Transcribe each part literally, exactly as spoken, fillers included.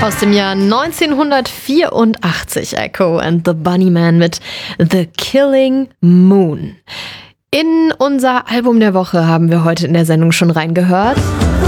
Aus dem Jahr neunzehnhundertvierundachtzig, Echo and the Bunnymen mit The Killing Moon. In unser Album der Woche haben wir heute in der Sendung schon reingehört.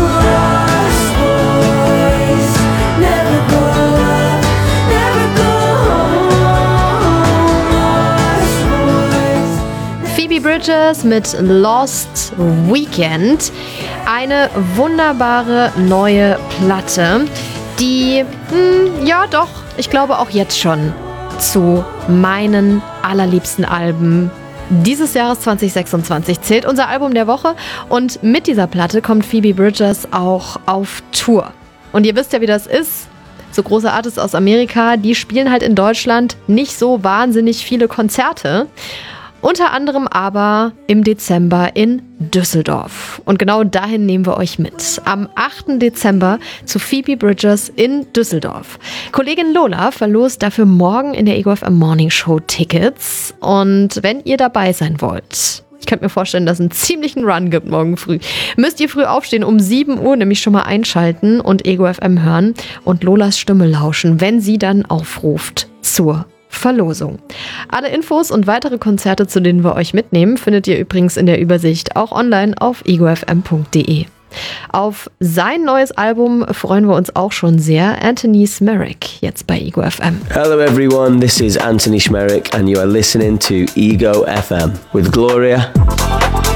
Phoebe Bridgers mit Lost Weekend. Eine wunderbare neue Platte, die, hm, ja doch, ich glaube auch jetzt schon zu meinen allerliebsten Alben dieses Jahres zwanzig sechsundzwanzig zählt. Unser Album der Woche, und mit dieser Platte kommt Phoebe Bridgers auch auf Tour. Und ihr wisst ja, wie das ist. So große Artists aus Amerika, die spielen halt in Deutschland nicht so wahnsinnig viele Konzerte. Unter anderem aber im Dezember in Düsseldorf. Und genau dahin nehmen wir euch mit. Am achten Dezember zu Phoebe Bridgers in Düsseldorf. Kollegin Lola verlost dafür morgen in der Ego F M Morning Show Tickets. Und wenn ihr dabei sein wollt, ich könnte mir vorstellen, dass es einen ziemlichen Run gibt morgen früh, müsst ihr früh aufstehen, um sieben Uhr nämlich schon mal einschalten und Ego F M hören und Lolas Stimme lauschen, wenn sie dann aufruft zur Verlosung. Alle Infos und weitere Konzerte, zu denen wir euch mitnehmen, findet ihr übrigens in der Übersicht auch online auf ego f m punkt d e. Auf sein neues Album freuen wir uns auch schon sehr. Anthony Smerick, jetzt bei Ego F M. Hello everyone, this is Anthony Smerick and you are listening to Ego F M with Gloria.